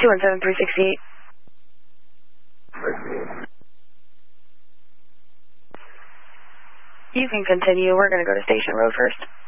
217-368. You can continue. We're going to go to Station Road first.